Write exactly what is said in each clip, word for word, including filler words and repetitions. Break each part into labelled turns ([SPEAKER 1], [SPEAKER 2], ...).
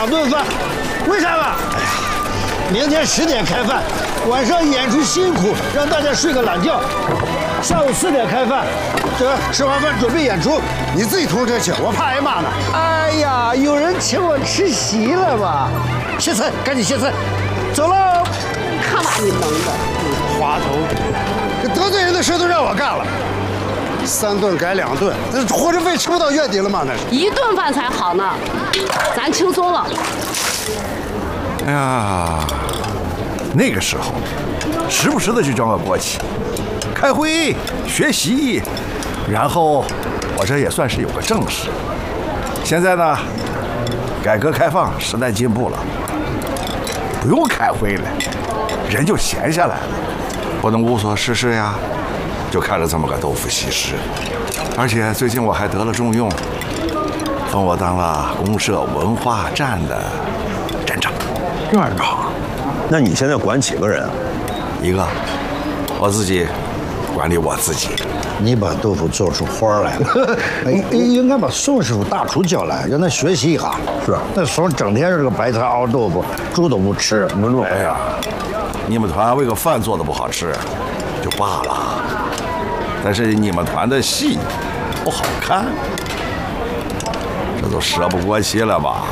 [SPEAKER 1] 两顿饭，为啥嘛？哎呀，明天十点开饭，晚上演出辛苦，让大家睡个懒觉。下午四点开饭，这吃完饭准备演出，你自己同车去，我怕挨骂呢。哎呀，有人请我吃席了吧？谢菜，赶紧谢菜，走喽！
[SPEAKER 2] 看把你蒙的，
[SPEAKER 1] 滑头，这得罪人的事都让我干了。三顿改两顿，这伙食费吃不到月底了吗？那是
[SPEAKER 2] 一顿饭才好呢，咱轻松了。
[SPEAKER 3] 哎呀，那个时候，时不时的就装个国企，开会、学习，然后我这也算是有个正事。现在呢，改革开放，时代进步了，不用开会了，人就闲下来了，不能无所事事呀。就看了这么个豆腐西施，而且最近我还得了重用，封我当了公社文化站的站长。
[SPEAKER 4] 站长？那你现在管几个人啊？
[SPEAKER 3] 一个，我自己管理我自己。
[SPEAKER 1] 你把豆腐做出花来了，哎，应该把宋师傅大厨叫来，让他学习一下。
[SPEAKER 4] 是，
[SPEAKER 1] 那时候整天是这个白菜熬豆腐，猪都不吃。
[SPEAKER 3] 哎呀，你们团为个饭做的不好吃，就罢了。但是你们团的戏不好看，这都说不过去了吧？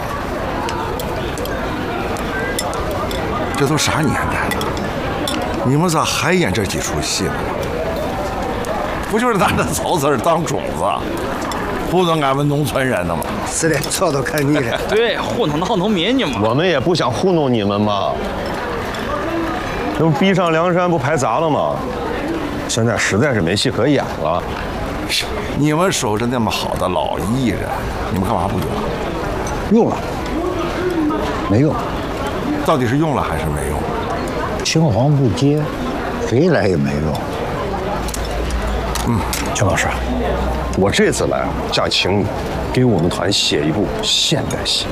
[SPEAKER 3] 这都啥年代了？你们咋还演这几出戏呢？不就是拿着草籽当种子，糊弄俺们农村人的吗？
[SPEAKER 1] 是的，操都看腻了。
[SPEAKER 5] 对，糊弄闹农民呢嘛。
[SPEAKER 4] 我们也不想糊弄你们嘛，这不逼上梁山不排杂了吗？现在实在是没戏可演了。
[SPEAKER 3] 你们守着那么好的老艺人，你们干嘛不用？
[SPEAKER 1] 用了，没用。
[SPEAKER 3] 到底是用了还是没用？
[SPEAKER 1] 青黄不接，谁来也没用。
[SPEAKER 4] 嗯，邱老师，我这次来想请你给我们团写一部现代戏。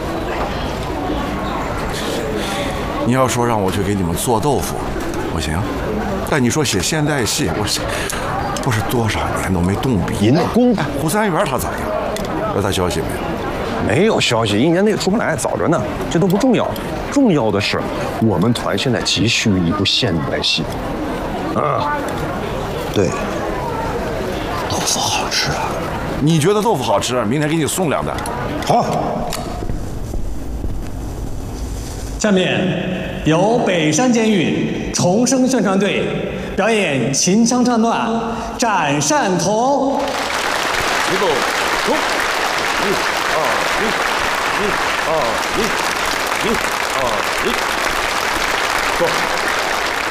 [SPEAKER 3] 你要说让我去给你们做豆腐，我行。但你说写现代戏，我是我是多少年都没动笔。
[SPEAKER 4] 您的功夫，
[SPEAKER 3] 胡三元他咋样？有他消息没有？
[SPEAKER 4] 没有消息，一年内出不来，早着呢。这都不重要，重要的是我们团现在急需一部现代戏。啊，
[SPEAKER 1] 对，豆腐好吃啊！
[SPEAKER 3] 你觉得豆腐好吃？明天给你送两袋。
[SPEAKER 1] 好。
[SPEAKER 6] 下面由北山监狱重生宣传队表演秦腔唱段《斩善童》。
[SPEAKER 3] 一个，走，一、二、一、一、二、一、一、二、一，走。